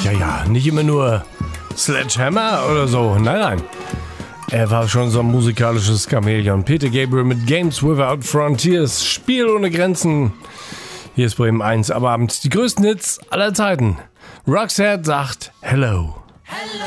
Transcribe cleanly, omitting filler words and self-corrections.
Ja, nicht immer nur Sledgehammer oder so. Nein. Er war schon so ein musikalisches Chamäleon. Peter Gabriel mit Games Without Frontiers. Spiel ohne Grenzen. Hier ist Bremen 1 am Abend. Die größten Hits aller Zeiten. Roxette sagt Hello. Hello.